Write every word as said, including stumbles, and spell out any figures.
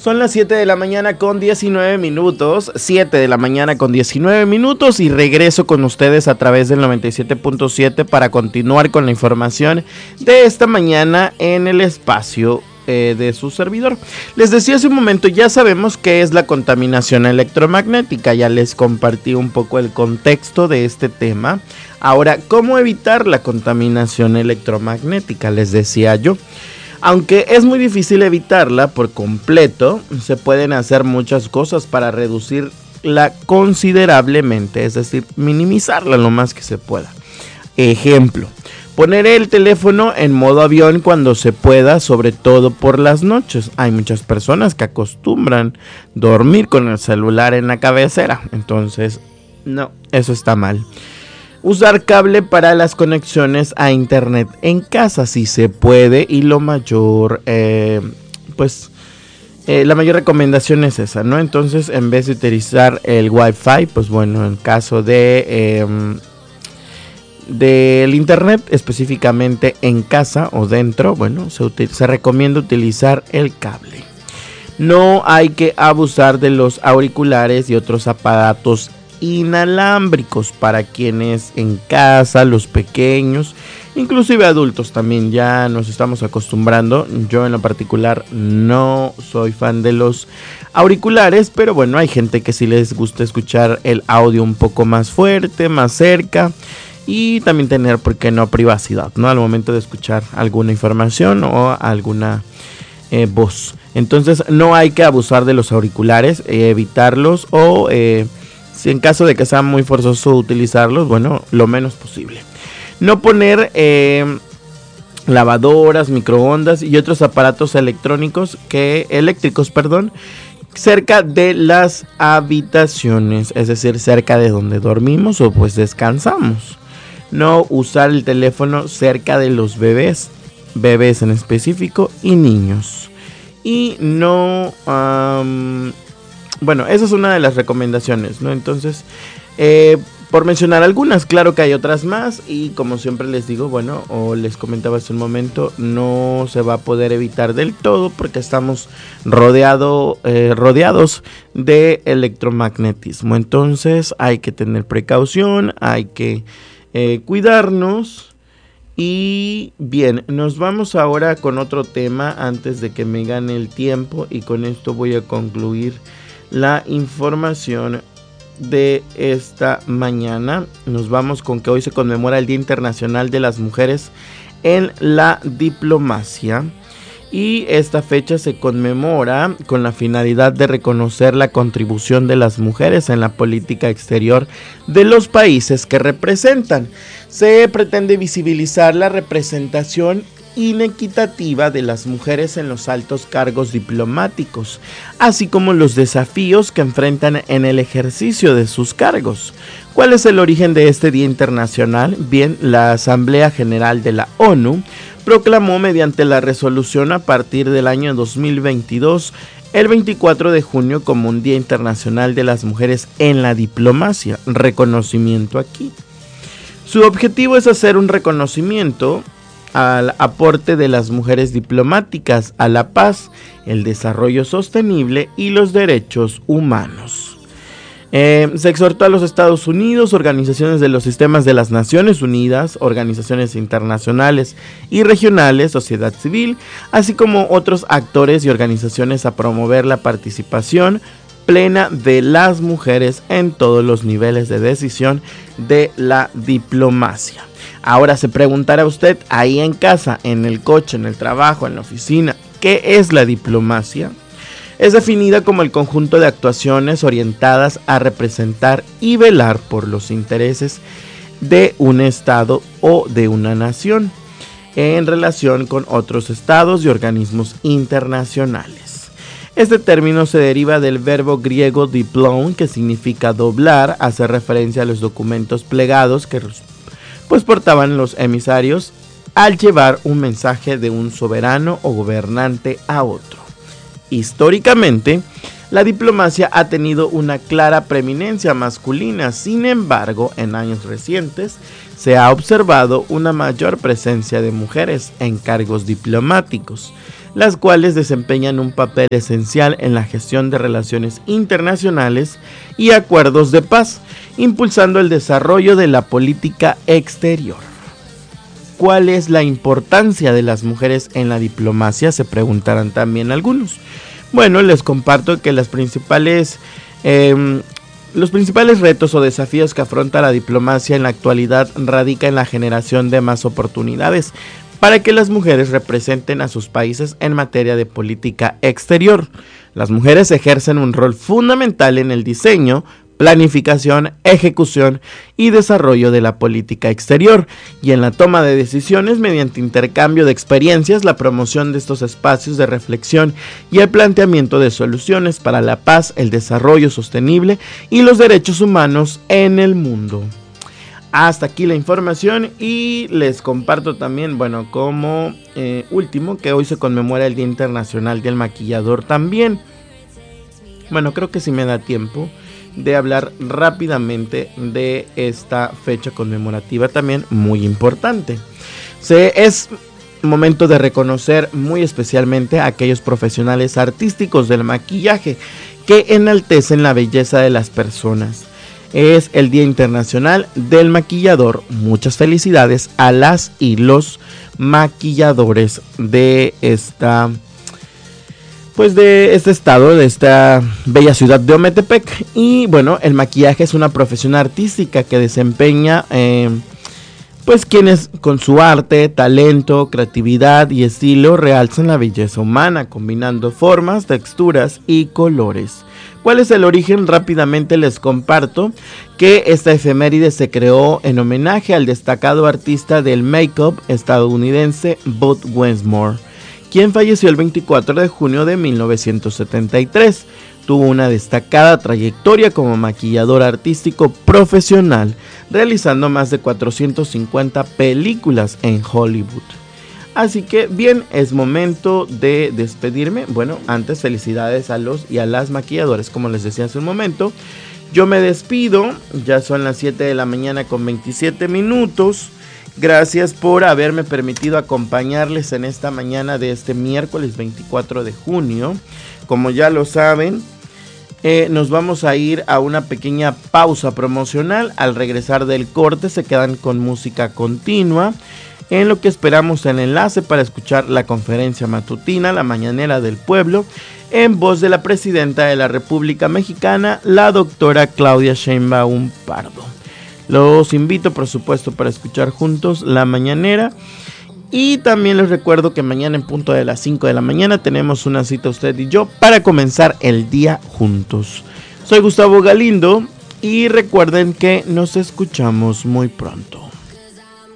Son las siete de la mañana con diecinueve minutos, siete de la mañana con diecinueve minutos y regreso con ustedes a través del noventa y siete punto siete para continuar con la información de esta mañana en el espacio eh, de su servidor. Les decía hace un momento, ya sabemos qué es la contaminación electromagnética, ya les compartí un poco el contexto de este tema. Ahora, ¿cómo evitar la contaminación electromagnética? Les decía yo. Aunque es muy difícil evitarla por completo, se pueden hacer muchas cosas para reducirla considerablemente, es decir, minimizarla lo más que se pueda. Ejemplo, poner el teléfono en modo avión cuando se pueda, sobre todo por las noches. Hay muchas personas que acostumbran dormir con el celular en la cabecera, entonces no, eso está mal. Usar cable para las conexiones a internet en casa si se puede, y lo mayor, eh, pues eh, la mayor recomendación es esa, ¿no? Entonces, en vez de utilizar el Wi-Fi, pues bueno, en caso de eh, del internet, específicamente en casa o dentro, bueno, se, util- se recomienda utilizar el cable. No hay que abusar de los auriculares y otros aparatos inalámbricos para quienes en casa, los pequeños, inclusive adultos también ya nos estamos acostumbrando. Yo en lo particular no soy fan de los auriculares, pero bueno, hay gente que sí les gusta escuchar el audio un poco más fuerte, más cerca, y también tener, ¿por qué no?, privacidad, ¿no?, al momento de escuchar alguna información o alguna eh, voz. Entonces no hay que abusar de los auriculares, eh, evitarlos o eh, si en caso de que sea muy forzoso utilizarlos, bueno, lo menos posible. No poner eh, lavadoras, microondas y otros aparatos electrónicos que eléctricos, perdón, cerca de las habitaciones, es decir, cerca de donde dormimos o pues descansamos. No usar el teléfono cerca de los bebés, bebés en específico, y niños. Y no... Um, Bueno, esa es una de las recomendaciones, ¿no? Entonces, eh, por mencionar algunas, claro que hay otras más y como siempre les digo, bueno, o les comentaba hace un momento, no se va a poder evitar del todo porque estamos rodeado, eh, rodeados de electromagnetismo. Entonces hay que tener precaución, hay que eh, cuidarnos. Y bien, nos vamos ahora con otro tema antes de que me gane el tiempo, y con esto voy a concluir la información de esta mañana. Nos vamos con que hoy se conmemora el Día Internacional de las Mujeres en la Diplomacia, y esta fecha se conmemora con la finalidad de reconocer la contribución de las mujeres en la política exterior de los países que representan. Se pretende visibilizar la representación inequitativa de las mujeres en los altos cargos diplomáticos, así como los desafíos que enfrentan en el ejercicio de sus cargos. ¿Cuál es el origen de este Día Internacional? Bien, la Asamblea General de la ONU proclamó mediante la resolución a partir del año dos mil veintidós el veinticuatro de junio como un Día Internacional de las Mujeres en la Diplomacia. Reconocimiento aquí. Su objetivo es hacer un reconocimiento al aporte de las mujeres diplomáticas a la paz, el desarrollo sostenible y los derechos humanos. Eh, se exhortó a los Estados Unidos, organizaciones de los sistemas de las Naciones Unidas, organizaciones internacionales y regionales, sociedad civil, así como otros actores y organizaciones a promover la participación plena de las mujeres en todos los niveles de decisión de la diplomacia. Ahora se preguntará usted ahí en casa, en el coche, en el trabajo, en la oficina, ¿qué es la diplomacia? Es definida como el conjunto de actuaciones orientadas a representar y velar por los intereses de un estado o de una nación en relación con otros estados y organismos internacionales. Este término se deriva del verbo griego diplón, que significa doblar, hace referencia a los documentos plegados que pues portaban los emisarios al llevar un mensaje de un soberano o gobernante a otro. Históricamente, la diplomacia ha tenido una clara preeminencia masculina, sin embargo, en años recientes se ha observado una mayor presencia de mujeres en cargos diplomáticos. las cuales desempeñan un papel esencial en la gestión de relaciones internacionales y acuerdos de paz, impulsando el desarrollo de la política exterior. ¿Cuál es la importancia de las mujeres en la diplomacia?, se preguntarán también algunos. Bueno, les comparto que las principales, eh, los principales retos o desafíos que afronta la diplomacia en la actualidad radica en la generación de más oportunidades para que las mujeres representen a sus países en materia de política exterior. Las mujeres ejercen un rol fundamental en el diseño, planificación, ejecución y desarrollo de la política exterior y en la toma de decisiones mediante intercambio de experiencias, la promoción de estos espacios de reflexión y el planteamiento de soluciones para la paz, el desarrollo sostenible y los derechos humanos en el mundo. Hasta aquí la información y les comparto también, bueno, como eh, último, que hoy se conmemora el Día Internacional del Maquillador también. Bueno, creo que sí me da tiempo de hablar rápidamente de esta fecha conmemorativa también muy importante. Se, es momento de reconocer muy especialmente a aquellos profesionales artísticos del maquillaje que enaltecen la belleza de las personas. Es el Día Internacional del Maquillador. Muchas felicidades a las y los maquilladores de esta pues de este estado, de esta bella ciudad de Ometepec. Y bueno, el maquillaje es una profesión artística que desempeña eh, pues quienes con su arte, talento, creatividad y estilo realzan la belleza humana, combinando formas, texturas y colores. ¿Cuál es el origen? Rápidamente les comparto que esta efeméride se creó en homenaje al destacado artista del make-up estadounidense Bud Wensmore, quien falleció el veinticuatro de junio de mil novecientos setenta y tres. Tuvo una destacada trayectoria como maquillador artístico profesional, realizando más de cuatrocientas cincuenta películas en Hollywood. Así que bien, es momento de despedirme. Bueno, antes felicidades a los y a las maquilladores, como les decía hace un momento. Yo me despido, ya son las siete de la mañana con veintisiete minutos. Gracias por haberme permitido acompañarles en esta mañana de este miércoles veinticuatro de junio. Como ya lo saben, eh, nos vamos a ir a una pequeña pausa promocional. Al regresar del corte se quedan con música continua, en lo que esperamos el enlace para escuchar la conferencia matutina, la mañanera del pueblo, en voz de la presidenta de la República Mexicana, la doctora Claudia Sheinbaum Pardo. Los invito, por supuesto, para escuchar juntos la mañanera. Y también les recuerdo que mañana en punto de las cinco de la mañana tenemos una cita usted y yo para comenzar el día juntos. Soy Gustavo Galindo y recuerden que nos escuchamos muy pronto.